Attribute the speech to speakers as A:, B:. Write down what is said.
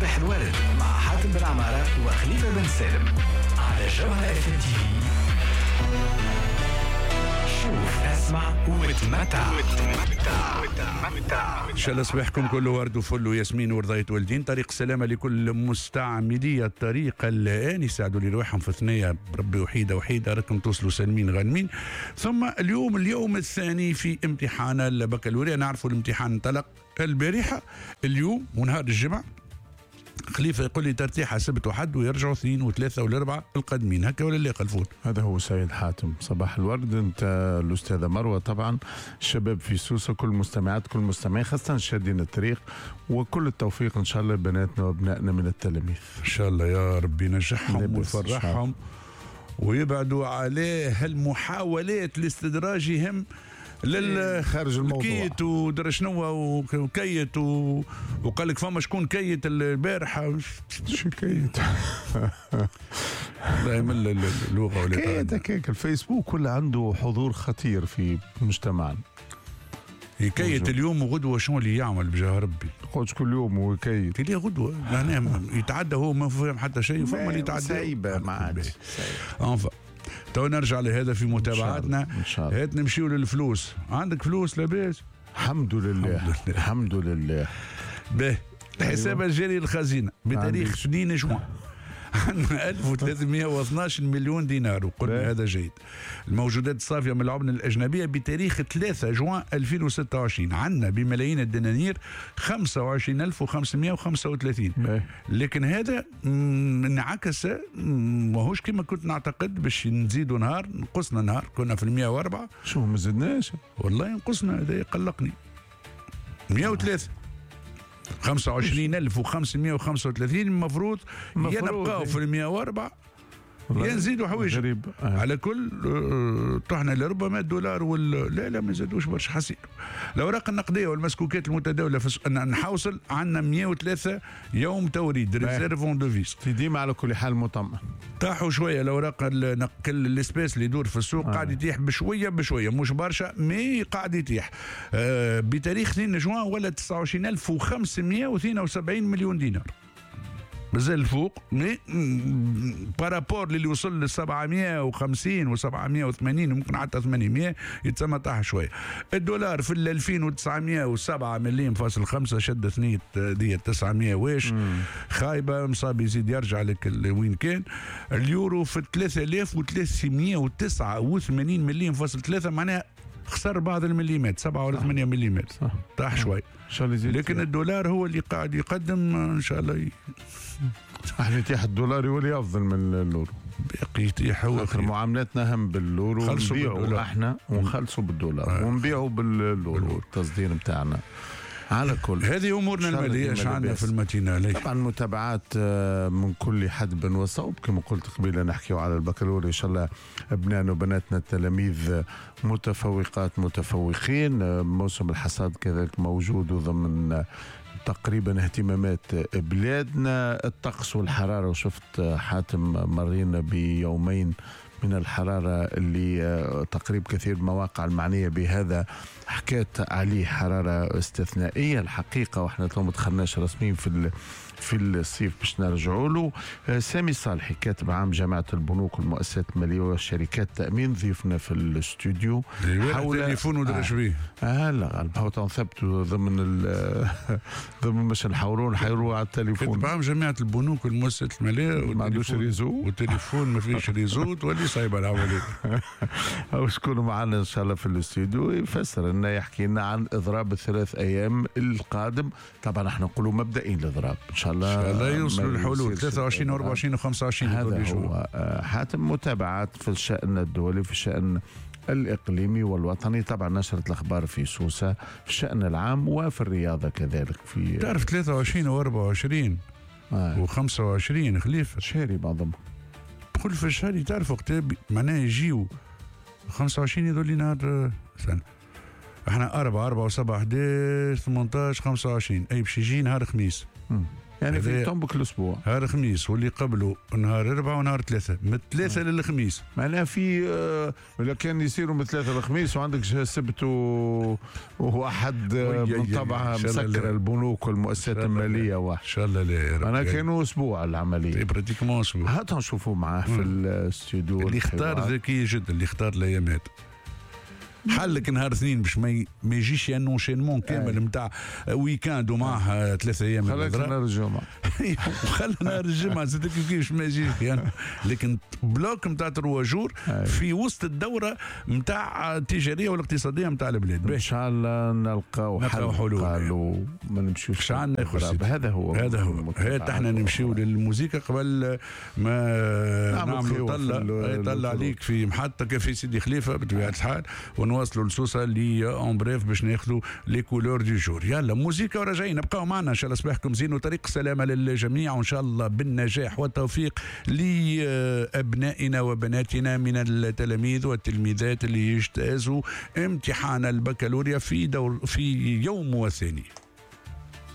A: صباح الورد مع حاتم بن عمارة وخليفة بن سالم على جوهرة اف ام تي في. شوف اسمع وتمتع.
B: إن شاء الله صباحكم كله ورد وفل وياسمين ورضاية والدين. طريق السلامة لكل مستعملي الطريق الآن، يساعدوا لي روحهم في ثنية بربي وحيدة راكم توصلوا سالمين غانمين. ثم اليوم الثاني في امتحان البكالوريا. نعرفوا الامتحان انطلق البارحة، اليوم ونهار الجمعة. خليفة يقول لي ترتيحة سبت وحد ويرجعوا اثنين وثلاثة والأربعة القادمين، هكا ولا اللي خلفون؟
C: هذا هو سيد حاتم. صباح الورد. انت الأستاذة مروة، طبعا الشباب في سوسة، كل مستمعات كل مستمعين خاصة شادين الطريق، وكل التوفيق إن شاء الله لبناتنا وأبنائنا من التلاميذ.
B: إن شاء الله يا رب ينجحهم ويفرحهم ويبعدوا عليه هالمحاولات لاستدراجهم
C: خارج الموضوع.
B: كيت ودرا شنو وكيت وقال لك فما شكون كيت البارحه.
C: شو كيت؟
B: لا يمل اللغه ولا
C: كيت الفيسبوك كله عنده حضور خطير في مجتمعنا.
B: يكيت اليوم وغدوه شنو اللي يعمل بجاه ربي؟
C: قلت كل يوم وكيت
B: اللي غدوه يعني يتعدى، هو ما فهم حتى شيء، فما اللي يتعدى
C: سايبه ما عاد.
B: تو نرجع لهذا في متابعتنا. هات نمشيو للفلوس. عندك فلوس لاباس؟
C: الحمد لله الحمد لله.
B: به الحساب الجاري للخزينه بتاريخ 2 جوان عندنا 1312 مليون دينار، وقلنا هذا جيد. الموجودات الصافية من العملة الأجنبية بتاريخ 3 جوان 2026 عندنا بملايين الدنانير 25535. لكن هذا انعكس، ماهوش كما كنت نعتقد باش نزيدوا نهار، نقصنا نهار، كنا في 104.
C: شو ما زدناش
B: والله نقصنا، هذا يقلقني. 103 25,535 المفروض ينبقاو في 104 ينزيدوا حوايج على كل. طحنا لربما الدولار لا ما زادوش برشا حسيت. الاوراق النقديه والمسكوكات المتداوله في نحوصل عندنا 103 يوم توريد ريزيرف اون دوفيس.
C: ديما على كل حال مطمئن.
B: طاحوا شويه الاوراق النقل الاسباس اللي يدور في السوق قاعد يتيح بشويه مش برشا، مي قاعد يتيح. بتاريخ 2 جوان ولا 29,572 مليون دينار، مازال الفوق، مي بارابور اللي وصل ل 750 و780 ممكن حتى 800 يتسمى طاح شويه. الدولار في 2907 مليم فاصل 5 شد ثنية دي 900 واش خايبه، مصاب يزيد يرجع لك وين كان. اليورو في 3389 مليم فاصل 3، معناها خسر بعض المليمات، 7 ولا 8 مليمات، طاح شوي. لكن الدولار هو اللي قاعد يقدم ان شاء الله.
C: احنا يتيح الدولار يولي افضل من اللورو،
B: باقي يتيح هو
C: اخر معاملاتنا هم باللورو، نبيعوا احنا ونخلصوا بالدولار ونبيعوا باللورو التصدير بتاعنا. على كل
B: هذه امورنا الماليه ايش عندنا في الماتينال.
C: طبعا متابعات من كل حدب وصوب، كما قلت قبيله نحكيوا على البكالوريا. ان شاء الله ابنائنا وبناتنا التلاميذ متفوقات متفوقين. موسم الحصاد كذلك موجود وضمن تقريبا اهتمامات بلادنا. الطقس والحراره، وشفت حاتم مرينا بيومين من الحرارة اللي تقريب كثير المواقع المعنية بهذا حكيت عليه حرارة استثنائية الحقيقة، واحنا لو ما دخلناش رسميا في الصيف باش نرجعوا له. سامي صالحي كاتب عام جامعة البنوك والمؤسسات المالية والشركات التأمين ضيفنا في الاستوديو.
B: حول تليفون ودرش بيه.
C: لا غالب هو تنثبتوا ضمن مش نحاورون حيروح على التليفون.
B: كاتب عام جامعة البنوك والمؤسسات المالية
C: ما عندوش ريزو،
B: والتليفون ما فيش ريزو، تولي صعيبة العملية.
C: أو شكون معنا إن شاء الله في الاستوديو يفسر لنا، يحكي لنا عن إضراب ال3 أيام القادم. طبعا احنا نقولوا مبدئيا الإضراب إن شاء الله
B: يوصلوا الحلول 23 و24 و25.
C: هذا هو حاتم. متابعات في الشأن الدولي، في الشأن الإقليمي والوطني. طبعا نشرت الأخبار في سوسة في الشأن العام وفي الرياضة كذلك. في
B: تعرف 23 و24 و25 خليفة
C: شهري بعضهم
B: كل في الشهر. تعرف وقت معناه يجيو 25 يدول لي نهار سنة. احنا 4 و7 11 18 25 اي باش يجي نهار خميس
C: يعني في تنبك الاسبوع
B: نهار خميس واللي قبله نهار 4 ونهار 3 من 3 للخميس.
C: معناها في ولا كان يصيروا من 3 للخميس وعندك سبت وهو احد من طبعها مسكر البنوك والمؤسسات الماليه واحد.
B: ان شاء الله لا.
C: انا كانوا اسبوع العمليه
B: براتيكمون اسبوع.
C: هاتوا نشوفوا معاه في الاستوديو.
B: اللي اختار ذكي جدا، اللي اختار الايامات حلك نهار اثنين باش ما يجيش انونشينمون كامل نتاع ويكاند ومعها 3 ايام.
C: خليك نهار الجمعه
B: وخلى نهار الجمعه زاد كيفاش ما يجيش يعني. لكن بلوك نتاع 3 جور في وسط الدوره نتاع التجاريه والاقتصاديه نتاع البلاد.
C: ان شاء الله نلقاو حلول. قالوا ما نمشيوش
B: عندنا
C: هذا هو
B: احنا نمشيو للموسيقى قبل ما نعملوا طلع عليك في محطه في سيدي خليفه بطبيعه الحال، ونواصلوا لسوسه اللي اون بريف باش ناخذوا لي كولور دي جور. يلا موسيقى وراجعين، ابقاو معنا ان شاء الله. صباحكم زين وطريق السلامه للجميع، وان شاء الله بالنجاح والتوفيق لابنائنا وبناتنا من التلاميذ والتلميذات اللي يجتازوا امتحان البكالوريا في يوم وثاني.